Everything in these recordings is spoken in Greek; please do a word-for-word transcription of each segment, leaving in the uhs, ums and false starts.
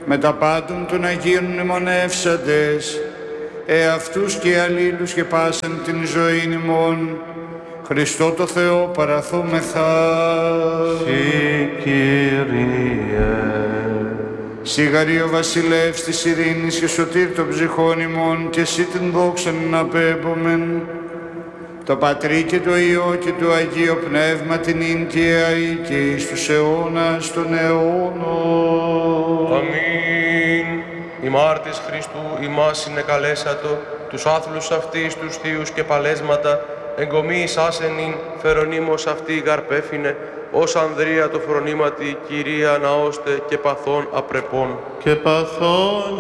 με τα πάντων των Αγίων μνημονεύσαντες, εαυτούς και αλλήλους και πάσαν την ζωήν ημών, Χριστό το Θεό παραθούμεθα. Συ Κύριε. Σιγαρή ο βασιλεύς της ειρήνης και σωτήρ των ψυχών ημών, και εσύ την δόξαν να απέμπομεν. Το Πατρί και το Υιό και το Αγίο Πνεύμα την ίν και αεί και εις τους αιώνας των αιώνων. Αμήν. Ημάρτης Χριστού ημάς συνεκαλέσατο, τους άθλους αυτής τους θείους και παλέσματα, εγκομίης άσενην, φερονίμος αυτή γαρπέφινε, ως Ανδρεία το φρονήματι, Κυρία ναώστε και παθών απρεπών. Και παθών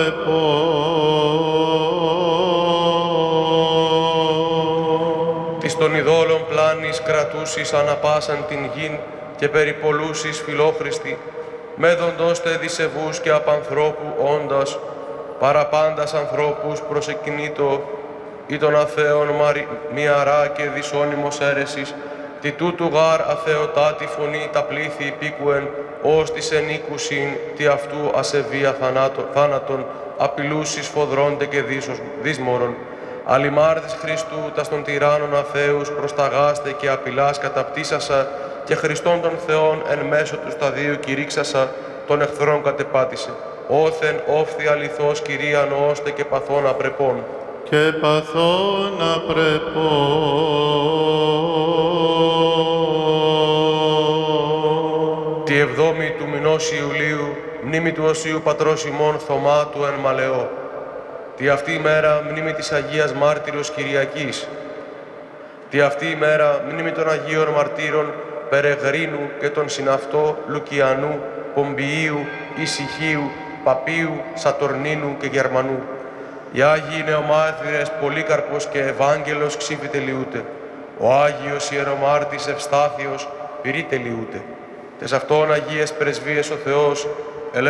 απρεπών. Της των ειδόλων πλάνης κρατούσης αναπάσαν την γην και περιπολούσεις φιλόχριστη, μέδοντος τε δισεβούς και απανθρώπου όντας, παραπάντας ανθρώπους προσεκινήτω, ή των αθέων μιαρά και δυσώνυμος αίρεσης, τι τούτου γάρ αθεωτάτη φωνή τα πλήθη υπήκουεν, ως της ενίκουσιν, τι αυτού ασεβία θάνατον, απειλούσεις φοδρώντε και δύσμορον. Αλλημάρτης Χριστού τας των τυράννων αθέους προσταγάστε και απειλάς καταπτήσασα, και Χριστόν των Θεών εν μέσω του σταδίου κηρύξασα, των εχθρών κατεπάτησε. Όθεν όφθη αληθώς Κυρία νόωστε και παθών απρεπών. Και παθών απρεπών. Τη εβδόμη του μηνός Ιουλίου, μνήμη του Οσίου Πατρός ημών Θωμάτου εν Μαλεώ. Τη αυτή η μέρα μνήμη της Αγίας Μάρτυρος Κυριακής. Τη αυτή η μέρα μνήμη των Αγίων Μαρτύρων Περεγρίνου και των συναυτό Λουκιανού, Πομπιίου, Ησυχίου, Παπίου, Σατορνίνου και Γερμανού. Οι Άγιοι Νεομάρτυρες Πολύκαρπος και Ευάγγελος ξύφη τελειούται. Ο Άγιος Ιερομάρτης Ευστάθιος πυρή τελειούται. Τες αυτών Αγίες Πρεσβείες ο Θεός